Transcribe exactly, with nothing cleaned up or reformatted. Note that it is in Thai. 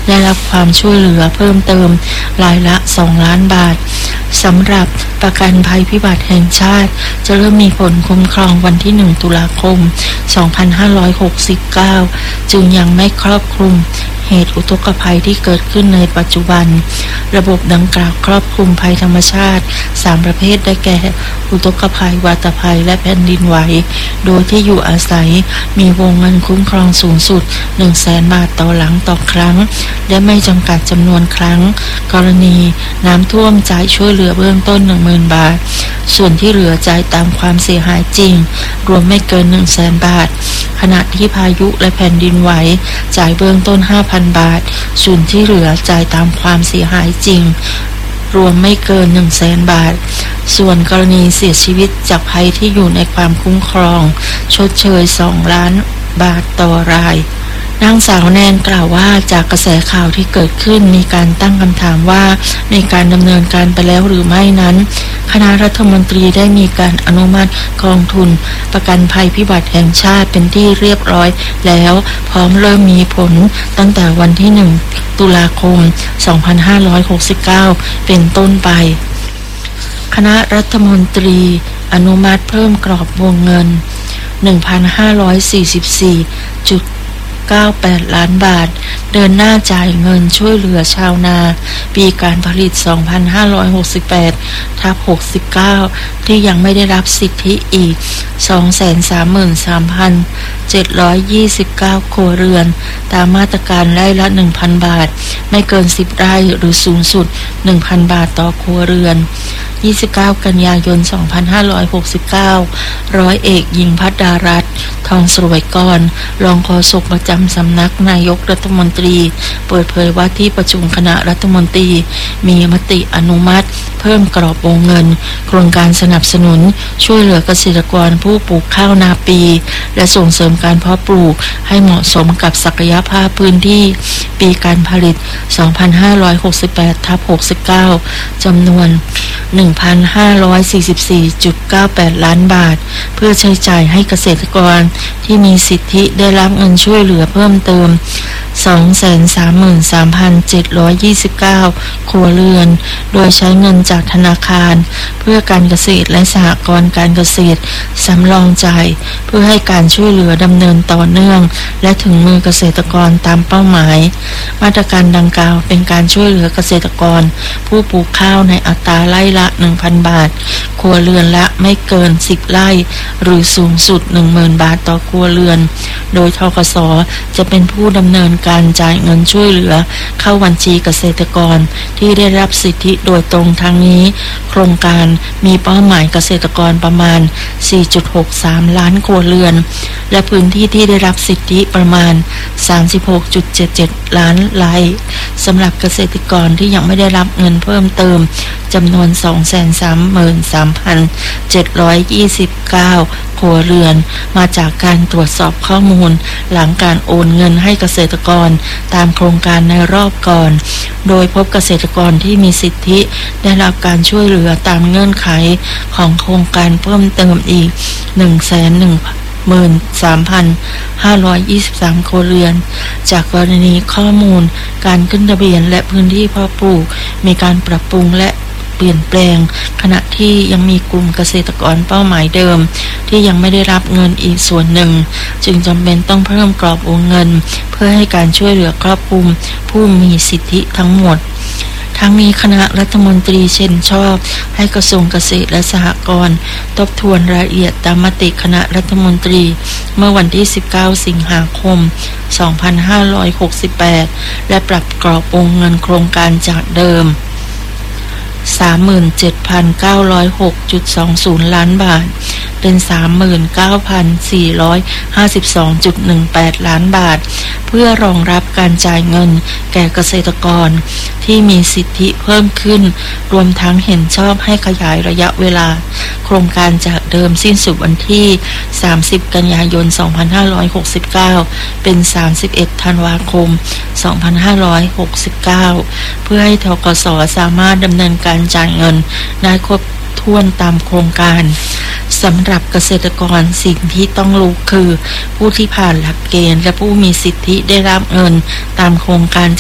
ได้รับความช่วยเหลือเพิ่มเติมรายละสองล้านบาทสำหรับประกันภัยพิบัติแห่งชาติจะเริ่มมีผลคุ้มครองวันที่หนึ่งตุลาคมสองพันห้าร้อยหกสิบเก้าจึงยังไม่ครอบคลุมเหตุอุทกภัยที่เกิดขึ้นในปัจจุบันระบบดังกล่าวครอบคลุมภัยธรรมชาติสามประเภทได้แก่อุทกภัยวาตภัยและแผ่นดินไหวโดยที่อยู่อาศัยมีวงเงินคุ้มครองสูงสุด หนึ่งแสน บาทต่อหลังต่อครั้งและไม่จำกัดจำนวนครั้งกรณีน้ำท่วมจ่ายช่วยเหลือเบื้องต้น หนึ่งหมื่น บาทส่วนที่เหลือจ่ายตามความเสียหายจริงรวมไม่เกิน หนึ่งแสน บาทขณะที่พายุและแผ่นดินไหวจ่ายเบื้องต้น ห้าพัน บาทส่วนที่เหลือจ่ายตามความเสียหายจริงรวมไม่เกิน หนึ่งแสน บาทส่วนกรณีเสียชีวิตจากภัยที่อยู่ในความคุ้มครองชดเชยสองล้านบาทต่อรายนางสาวแนนกล่าวว่าจากกระแสข่าวที่เกิดขึ้นมีการตั้งคำถามว่าในการดำเนินการไปแล้วหรือไม่นั้นคณะรัฐมนตรีได้มีการอนุมัติกองทุนประกันภัยพิบัติแห่งชาติเป็นที่เรียบร้อยแล้วพร้อมเริ่มมีผลตั้งแต่วันที่หนึ่งตุลาคมสองพันห้าร้อยหกสิบเก้าเป็นต้นไปคณะรัฐมนตรีอนุมัติเพิ่มกรอบวงเงิน หนึ่งพันห้าร้อยสี่สิบสี่จุดเก้าแปด ล้านบาทเดินหน้าจ่ายเงินช่วยเหลือชาวนาปีการผลิต สองพันห้าร้อยหกสิบแปดทับหกสิบเก้า ที่ยังไม่ได้รับสิทธิอีก สองแสนสามหมื่นสามพันเจ็ดร้อยยี่สิบเก้า ครัวเรือนตามมาตรการไร่ละ หนึ่งพัน บาทไม่เกินสิบไร่หรือสูงสุด หนึ่งพัน บาทต่อครัวเรือนยี่สิบเก้า กันยายน สองพันห้าร้อยหกสิบเก้า ร้อยเอกหญิงภัทรารัตน์ทองสวยกรรองโฆษกประจำสำนักนายกรัฐมนตรีเปิดเผยว่าที่ประชุมคณะรัฐมนตรีมีมติอนุมัติเพิ่มกรอบวงเงินโครงการสนับสนุนช่วยเหลือเกษตรกรผู้ปลูกข้าวนาปีและส่งเสริมการเพาะปลูกให้เหมาะสมกับศักยภาพพื้นที่ปีการผลิต สองพันห้าร้อยหกสิบแปดทับหกสิบเก้า จำนวน หนึ่งพันห้าร้อยสี่สิบสี่จุดเก้าแปด ล้านบาทเพื่อใช้จ่ายให้เกษตรกรที่มีสิทธิได้รับเงินช่วยเหลือเพิ่มเติม สองแสนสามหมื่นสามพันเจ็ดร้อยยี่สิบเก้า ครัวเรือนโดยใช้เงินจากธนาคารเพื่อการเกษตรและสหกรณ์การเกษตรสำรองจ่ายเพื่อให้การช่วยเหลือดำเนินต่อเนื่องและถึงมือเกษตรกรตามเป้าหมายมาตรการดังกล่าวเป็นการช่วยเหลือเกษตรกรผู้ปลูกข้าวในอัตราไร่ละ หนึ่งพัน บาทครัวเรือนละไม่เกินสิบไร่หรือสูงสุด หนึ่งหมื่น บาทต่อครัวเรือนโดยธกส.จะเป็นผู้ดำเนินการจ่ายเงินช่วยเหลือเข้าบัญชีเกษตรกรที่ได้รับสิทธิโดยตรงทางนี้โครงการมีเป้าหมายเกษตรกรประมาณ สี่จุดหกสาม ล้านครัวเรือนและพื้นที่ที่ได้รับสิทธิประมาณ สามสิบหกจุดเจ็ดเจ็ด ล้านไร่สำหรับเกษตรกรที่ยังไม่ได้รับเงินเพิ่มเติมจำนวน สองแสนสามหมื่นสามพันเจ็ดร้อยยี่สิบเก้า ครัวเรือนมาจากการตรวจสอบข้อมูลหลังการโอนเงินให้เกษตรกรตามโครงการในรอบก่อนโดยพบเกษตรกรที่มีสิทธิได้รับการช่วยเหลือตามเงื่อนไขของโครงการเพิ่มเติมอีก หนึ่งแสนหนึ่งหมื่นสามพันห้าร้อยยี่สิบสาม ครัวเรือนจากกรณีข้อมูลการขึ้นทะเบียนและพื้นที่เพาะปลูกมีการปรับปรุงและเปลี่ยนแปลงขณะที่ยังมีกลุ่มเกษตรกรเป้าหมายเดิมที่ยังไม่ได้รับเงินอีกส่วนหนึ่งจึงจำเป็นต้องเพิ่มกรอบวงเงินเพื่อให้การช่วยเหลือครอบคลุมผู้มีสิทธิทั้งหมดทั้งนี้คณะรัฐมนตรีเช่นชอบให้กระทรวงเกษตรและสหกรณ์ทบทวนรายละเอียดตามมติคณะรัฐมนตรีเมื่อวันที่สิบเก้าสิงหาคมสองพันห้าร้อยหกสิบแปดและปรับกรอบวงเงินโครงการจากเดิม สามหมื่นเจ็ดพันเก้าร้อยหกจุดสองศูนย์ ล้านบาทเป็น สามหมื่นเก้าพันสี่ร้อยห้าสิบสองจุดหนึ่งแปด ล้านบาทเพื่อรองรับการจ่ายเงินแก่เกษตรกรที่มีสิทธิเพิ่มขึ้นรวมทั้งเห็นชอบให้ขยายระยะเวลาโครงการจากเดิมสิ้นสุดวันที่สามสิบกันยายนสองพันห้าร้อยหกสิบเก้าเป็นสามสิบเอ็ดธันวาคมสองพันห้าร้อยหกสิบเก้าเพื่อให้ธกส.สามารถดำเนินการจ่ายเงินได้ครบถ้วนตามโครงการสำหรับเกษตรกรสิ่งที่ต้องรู้คือผู้ที่ผ่านหลักเกณฑ์และผู้มีสิทธิได้รับเงินตามโครงการ